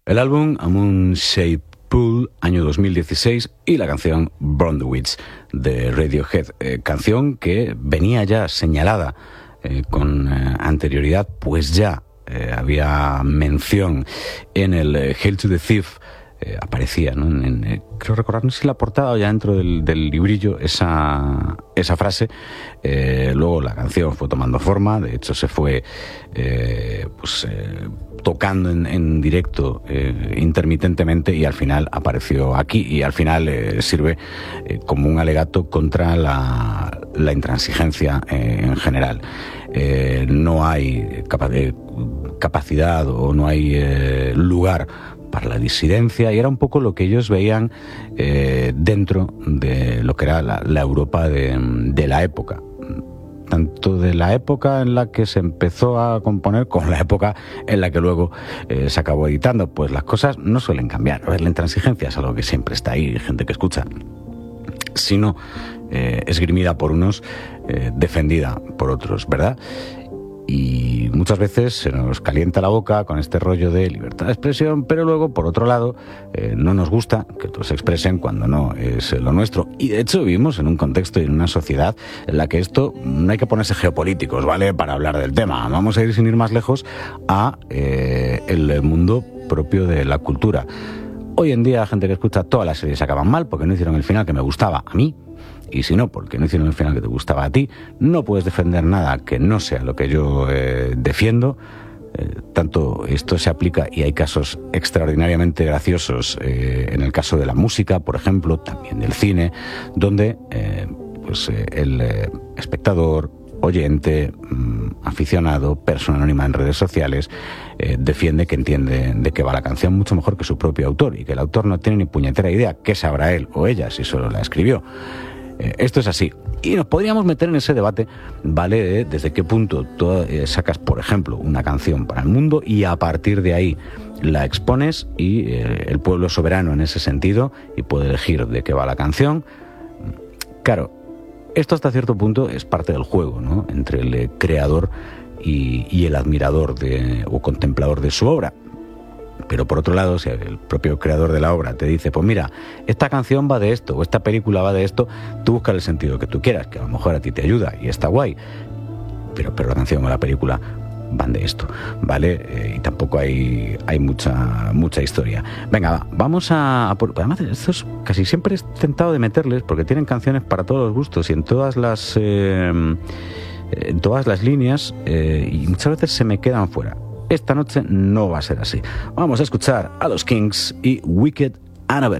El álbum A Moon Shaped Pool, año 2016, y la canción Burn the Witch de Radiohead, canción que venía ya señalada con anterioridad, pues ya había mención en el Hail to the Thief. Aparecía, ¿no? Creo recordar, no sé si la portada o ya dentro del librillo, esa frase. Luego la canción fue tomando forma, de hecho se fue tocando en directo intermitentemente, y al final apareció aquí, y al final sirve como un alegato contra la intransigencia en general. No hay capacidad o no hay lugar para la disidencia, y era un poco lo que ellos veían dentro de lo que era la Europa de la época, tanto de la época en la que se empezó a componer como la época en la que luego se acabó editando. Pues las cosas no suelen cambiar. A ver, la intransigencia es algo que siempre está ahí, gente que escucha, sino esgrimida por unos, defendida por otros, ¿verdad? Y muchas veces se nos calienta la boca con este rollo de libertad de expresión, pero luego, por otro lado, no nos gusta que otros se expresen cuando no es lo nuestro. Y de hecho vivimos en un contexto y en una sociedad en la que esto no hay que ponerse geopolíticos, ¿vale?, para hablar del tema. Vamos a ir, sin ir más lejos, a el mundo propio de la cultura. Hoy en día, gente que escucha todas las series acaban mal porque no hicieron el final que me gustaba a mí. Y si no, porque no hicieron el final que te gustaba a ti, no puedes defender nada que no sea lo que yo defiendo. Tanto esto se aplica, y hay casos extraordinariamente graciosos en el caso de la música, por ejemplo, también del cine, donde el espectador, oyente, aficionado, persona anónima en redes sociales, defiende que entiende de qué va la canción mucho mejor que su propio autor, y que el autor no tiene ni puñetera idea qué sabrá él o ella si solo la escribió. Esto es así, y nos podríamos meter en ese debate, ¿vale? Desde qué punto tú sacas, por ejemplo, una canción para el mundo y a partir de ahí la expones, y el pueblo es soberano en ese sentido y puede elegir de qué va la canción. Claro, esto hasta cierto punto es parte del juego, ¿no?, entre el creador y el admirador o contemplador de su obra. Pero por otro lado, si el propio creador de la obra te dice, pues mira, esta canción va de esto, o esta película va de esto, tú buscas el sentido que tú quieras, que a lo mejor a ti te ayuda y está guay, pero la canción o la película van de esto, ¿vale? Y tampoco hay mucha historia. Venga, vamos a además, estos casi siempre he tentado de meterles, porque tienen canciones para todos los gustos y en todas las líneas, y muchas veces se me quedan fuera. Esta noche no va a ser así. Vamos a escuchar a los Kings y Wicked Annabelle.